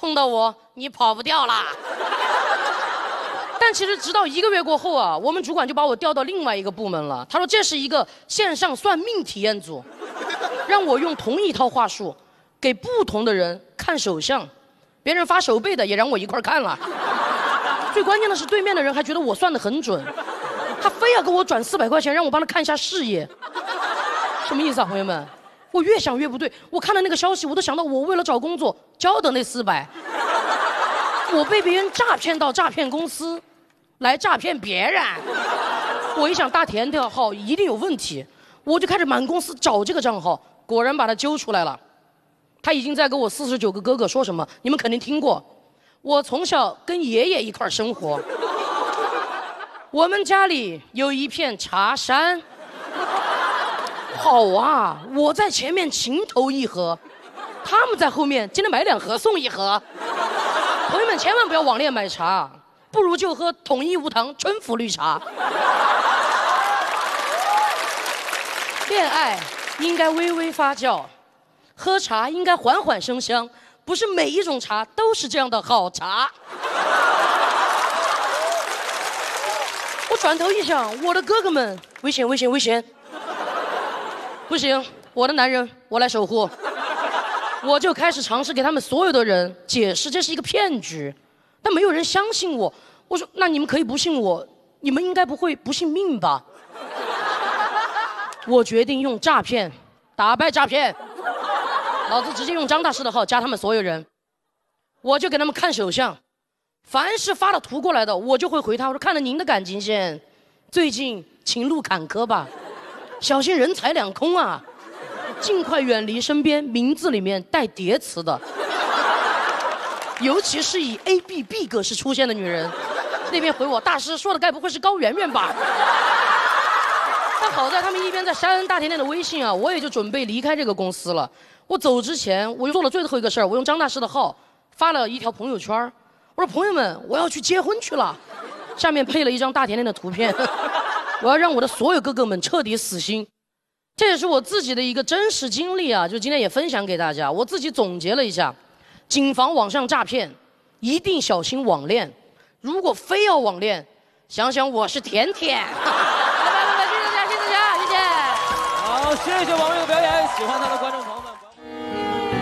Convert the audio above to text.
碰到我，你跑不掉啦。但其实直到1个月过后啊，我们主管就把我调到另外一个部门了。他说这是一个线上算命体验组，让我用同一套话术给不同的人看手相，别人发手背的也让我一块看了。最关键的是，对面的人还觉得我算得很准，他非要给我转400块钱，让我帮他看一下事业。什么意思啊，朋友们？我越想越不对，我看了那个消息，我都想到我为了找工作交的那400，我被别人诈骗到诈骗公司，来诈骗别人。我一想大田这个号一定有问题，我就开始满公司找这个账号，果然把他揪出来了。他已经在跟我49个哥哥说什么，你们肯定听过。我从小跟爷爷一块生活，我们家里有一片茶山。好啊，我在前面情投意合，他们在后面今天买2盒送1盒。朋友们千万不要网恋买茶，不如就喝统一无糖春福绿茶。恋爱应该微微发酵，喝茶应该缓缓生香，不是每一种茶都是这样的好茶。我转头一想，我的哥哥们，危险危险危险！不行，我的男人我来守护。我就开始尝试给他们所有的人解释这是一个骗局，但没有人相信我。我说那你们可以不信我，你们应该不会不信命吧？我决定用诈骗打败诈骗，老子直接用张大师的号加他们所有人，我就给他们看手相，凡是发了图过来的，我就会回他，我说看了您的感情线，最近情路坎坷吧，小心人财两空啊，尽快远离身边名字里面带叠词的，尤其是以 ABB 格式出现的女人。那边回我，大师说的该不会是高圆圆吧？但好在他们一边在删大甜甜的微信啊，我也就准备离开这个公司了。我走之前，我又做了最后一个事儿，我用张大师的号发了一条朋友圈，我说朋友们，我要去结婚去了，下面配了一张大甜甜的图片。我要让我的所有哥哥们彻底死心。这也是我自己的一个真实经历啊，就今天也分享给大家。我自己总结了一下，谨防网上诈骗，一定小心网恋。如果非要网恋，想想我是甜甜。来，谢谢大家，谢谢大家，谢谢。 好，谢谢网友的表演，喜欢他的观众朋友。